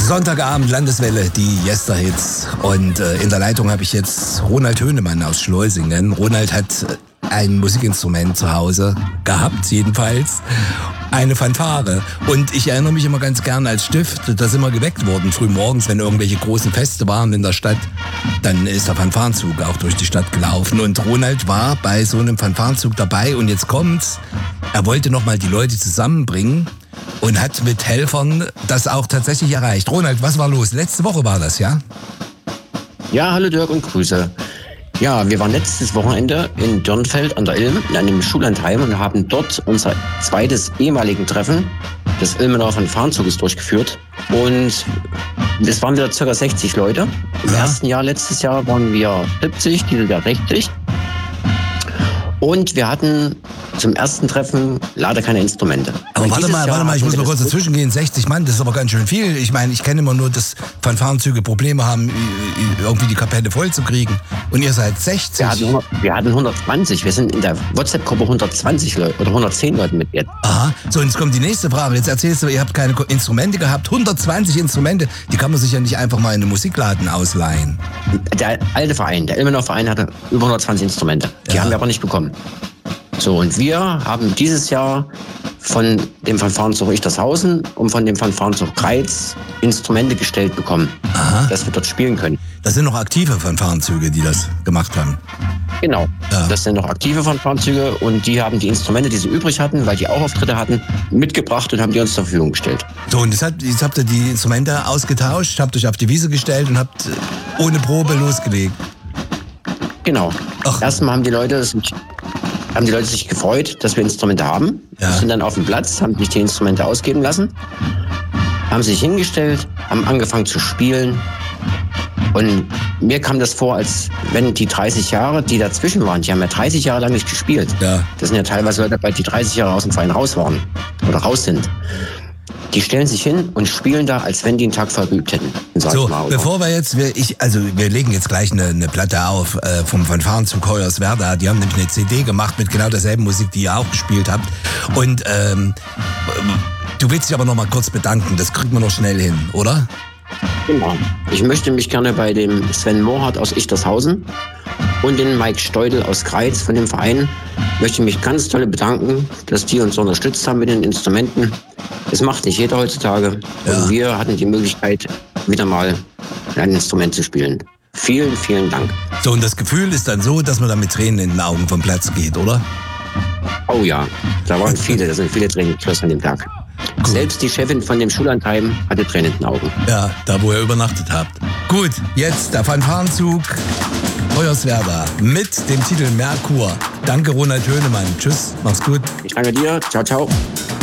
Sonntagabend, Landeswelle, die Yester-Hits. Und in der Leitung habe ich jetzt Ronald Hönemann aus Schleusingen. Ronald hat ein Musikinstrument zu Hause gehabt, jedenfalls. Eine Fanfare. Und ich erinnere mich immer ganz gern als Stift, da sind wir geweckt worden, früh morgens, wenn irgendwelche großen Feste waren in der Stadt. Dann ist der Fanfarenzug auch durch die Stadt gelaufen. Und Ronald war bei so einem Fanfarenzug dabei. Und jetzt kommt's, er wollte nochmal die Leute zusammenbringen. Und hat mit Helfern das auch tatsächlich erreicht. Ronald, was war los? Letzte Woche war das, ja? Ja, hallo Dirk und Grüße. Ja, wir waren letztes Wochenende in Dürnfeld an der Ilm in einem Schullandheim und haben dort unser zweites ehemaligen Treffen des Ilmenauer Fanfarenzuges durchgeführt. Und es waren wieder ca. 60 Leute. Im ersten Jahr, letztes Jahr, waren wir 70, dieses Jahr 60. Und wir hatten zum ersten Treffen leider keine Instrumente. Aber warte mal, ich muss mal kurz dazwischen gehen. 60 Mann, das ist aber ganz schön viel. Ich meine, ich kenne immer nur, dass Fanfarenzüge Probleme haben, irgendwie die Kapelle voll zu kriegen. Und ihr seid 60. Wir hatten 120. Wir sind in der WhatsApp-Gruppe 120 Leute oder 110 Leute mit jetzt. Aha, so und jetzt kommt die nächste Frage. Jetzt erzählst du, ihr habt keine Instrumente gehabt. 120 Instrumente, die kann man sich ja nicht einfach mal in einem Musikladen ausleihen. Der alte Verein, der Ilmenauer Verein, hatte über 120 Instrumente. Die haben wir aber nicht bekommen. So, und wir haben dieses Jahr von dem Fanfarenzug Ichtershausen und von dem Fanfarenzug Greiz Instrumente gestellt bekommen, dass wir dort spielen können. Das sind noch aktive Fanfarenzüge, die das gemacht haben. Genau, das sind noch aktive Fanfarenzüge und die haben die Instrumente, die sie übrig hatten, weil die auch Auftritte hatten, mitgebracht und haben die uns zur Verfügung gestellt. So, und jetzt habt ihr die Instrumente ausgetauscht, habt euch auf die Wiese gestellt und habt ohne Probe losgelegt. Genau. Erstmal haben die Leute sich gefreut, dass wir Instrumente haben. Ja. Sind dann auf dem Platz, haben sich die Instrumente ausgeben lassen, haben sich hingestellt, haben angefangen zu spielen. Und mir kam das vor, als wenn die 30 Jahre, die dazwischen waren, die haben ja 30 Jahre lang nicht gespielt. Ja. Das sind ja teilweise Leute dabei, die 30 Jahre aus dem Verein raus waren oder raus sind. Die stellen sich hin und spielen da, als wenn die einen Tag vorher geübt hätten. So, bevor wir jetzt, wir legen jetzt gleich eine Platte auf vom Fanfarenzug Hoyerswerda. Die haben nämlich eine CD gemacht mit genau derselben Musik, die ihr auch gespielt habt. Und du willst dich aber noch mal kurz bedanken. Das kriegt man noch schnell hin, oder? Genau. Ich möchte mich gerne bei dem Sven Mohrhardt aus Ichtershausen und den Mike Steudel aus Greiz von dem Verein möchte mich ganz toll bedanken, dass die uns unterstützt haben mit den Instrumenten. Das macht nicht jeder heutzutage. Ja. Und wir hatten die Möglichkeit, wieder mal ein Instrument zu spielen. Vielen, vielen Dank. So, und das Gefühl ist dann so, dass man dann mit Tränen in den Augen vom Platz geht, oder? Oh ja, da sind viele Tränen geflossen an dem Tag. Gut. Selbst die Chefin von dem Schullandheim hatte Tränen in den Augen. Ja, da wo ihr übernachtet habt. Gut, jetzt der Fanfarenzug Hoyerswerda mit dem Titel Merkur. Danke Ronald Hönemann. Tschüss, mach's gut. Ich danke dir. Ciao, ciao.